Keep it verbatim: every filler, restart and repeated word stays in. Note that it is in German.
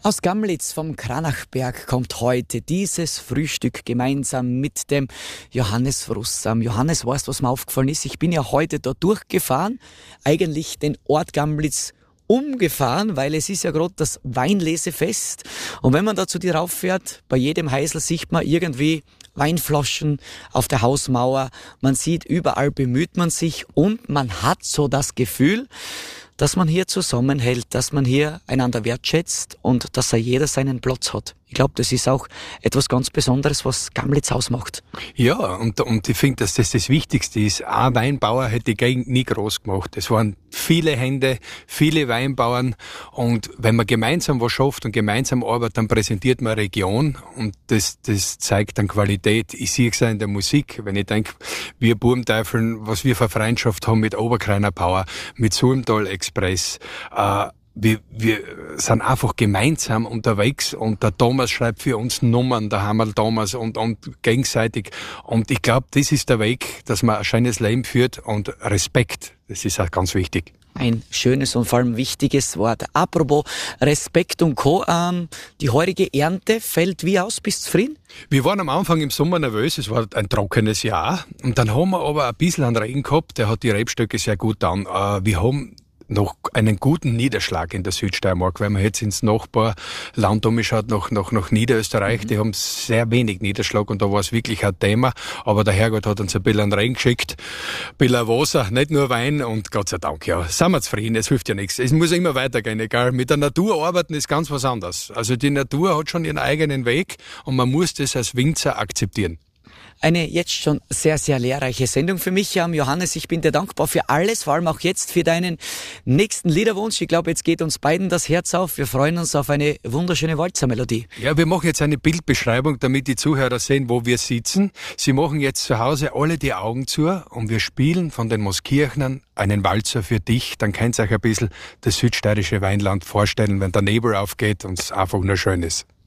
Aus Gamlitz vom Kranachberg kommt heute dieses Frühstück gemeinsam mit dem Johannes Frussam. Johannes, weißt du, was mir aufgefallen ist? Ich bin ja heute da durchgefahren, eigentlich den Ort Gamlitz umgefahren, weil es ist ja gerade das Weinlesefest. Und wenn man da zu dir rauffährt, bei jedem Heisel sieht man irgendwie Weinflaschen auf der Hausmauer. Man sieht, überall bemüht man sich und man hat so das Gefühl, dass man hier zusammenhält, dass man hier einander wertschätzt und dass jeder seinen Platz hat. Ich glaube, das ist auch etwas ganz Besonderes, was Gamlitz ausmacht. Ja, und, und ich finde, dass das das Wichtigste ist. Ein Weinbauer hätte die Gegend nie groß gemacht. Es waren viele Hände, viele Weinbauern. Und wenn man gemeinsam was schafft und gemeinsam arbeitet, dann präsentiert man eine Region. Und das, das zeigt dann Qualität. Ich sehe es auch in der Musik. Wenn ich denke, wir Burmteufeln, was wir für Freundschaft haben mit Oberkreiner Power, mit Sulmtal Express, äh, Wir, wir sind einfach gemeinsam unterwegs und der Thomas schreibt für uns Nummern, der Hammerl Thomas und, und gegenseitig. Und ich glaube, das ist der Weg, dass man ein schönes Leben führt und Respekt, das ist auch ganz wichtig. Ein schönes und vor allem wichtiges Wort. Apropos Respekt und Co. Ähm, die heurige Ernte fällt wie aus? Bist du zufrieden? Wir waren am Anfang im Sommer nervös, es war ein trockenes Jahr. Und dann haben wir aber ein bisschen an Regen gehabt, der hat die Rebstöcke sehr gut an. Äh, wir haben noch einen guten Niederschlag in der Südsteiermark, wenn man jetzt ins Nachbarland umschaut, nach, nach, nach Niederösterreich, mhm. die haben sehr wenig Niederschlag und da war es wirklich ein Thema, aber der Herrgott hat uns ein bisschen Regen geschickt, ein bisschen Wasser, nicht nur Wein und Gott sei Dank, ja, sind wir zufrieden, es hilft ja nichts, es muss immer weitergehen, egal, mit der Natur arbeiten ist ganz was anderes, also die Natur hat schon ihren eigenen Weg und man muss das als Winzer akzeptieren. Eine jetzt schon sehr, sehr lehrreiche Sendung für mich, Johannes. Ich bin dir dankbar für alles, vor allem auch jetzt für deinen nächsten Liederwunsch. Ich glaube, jetzt geht uns beiden das Herz auf. Wir freuen uns auf eine wunderschöne Walzermelodie. Ja, wir machen jetzt eine Bildbeschreibung, damit die Zuhörer sehen, wo wir sitzen. Sie machen jetzt zu Hause alle die Augen zu und wir spielen von den Mooskirchnern einen Walzer für dich. Dann könnt ihr euch ein bisschen das südsteirische Weinland vorstellen, wenn der Nebel aufgeht und es einfach nur schön ist.